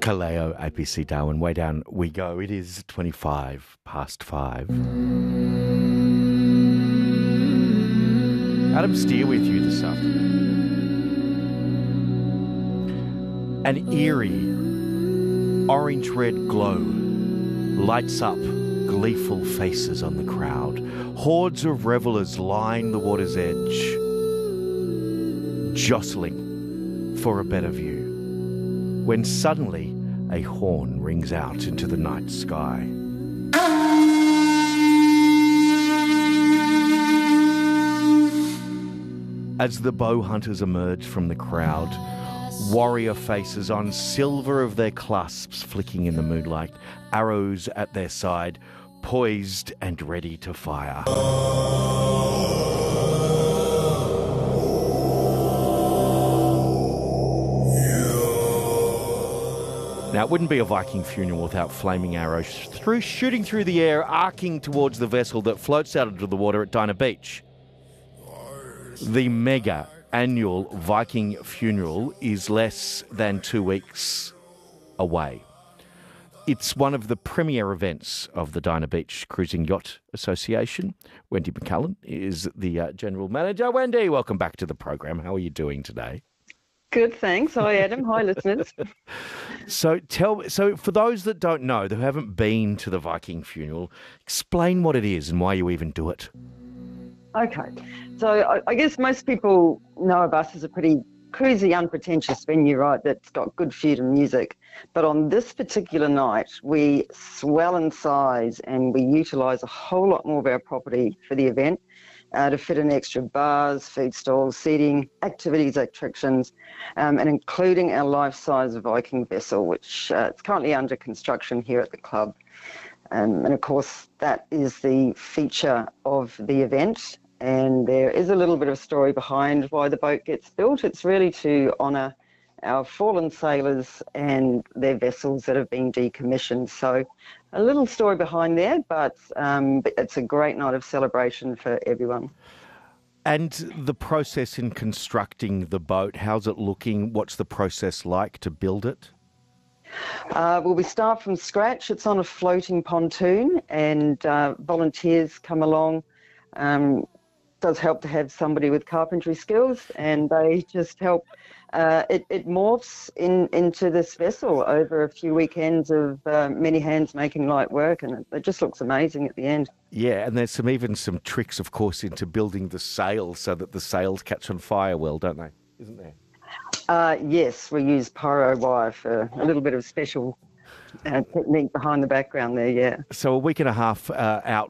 Kaleo, APC Darwin. Way down we go. It is 25 past 5. Adam Steer with you this afternoon. An eerie orange-red glow lights up gleeful faces on the crowd. Hordes of revellers line the water's edge, jostling for a better view, when suddenly a horn rings out into the night sky. As the bow hunters emerge from the crowd, warrior faces on silver of their clasps flicking in the moonlight, arrows at their side, poised and ready to fire. Now, it wouldn't be a Viking funeral without flaming arrows shooting through the air, arcing towards the vessel that floats out into the water at Dinah Beach. The mega annual Viking funeral is less than 2 weeks away. It's one of the premier events of the Dinah Beach Cruising Yacht Association. Wendy McCullen is the general manager. Wendy, welcome back to the program. How are you doing today? Good, thanks. Hi, Adam. Hi, listeners. So for those that don't know, who haven't been to the Viking funeral, explain what it is and why you even do it. Okay. So I guess most people know of us as a pretty cruisy, unpretentious venue, right, that's got good food and music. But on this particular night, we swell in size and we utilise a whole lot more of our property for the event to fit in extra bars, food stalls, seating, activities, attractions, and including our life-size Viking vessel, which is currently under construction here at the club. And of course, that is the feature of the event. And there is a little bit of story behind why the boat gets built. It's really to honour our fallen sailors and their vessels that have been decommissioned. So a little story behind there, but it's a great night of celebration for everyone. And the process in constructing the boat, how's it looking? What's the process like to build it? Well, we start from scratch. It's on a floating pontoon and volunteers come along. Does help to have somebody with carpentry skills, and they just help. It morphs into this vessel over a few weekends of many hands making light work, and it just looks amazing at the end. Yeah, and there's even some tricks, of course, into building the sails so that the sails catch on fire well, don't they? Isn't there? Yes, we use pyro wire for a little bit of special technique behind the background there, yeah. So a week and a half out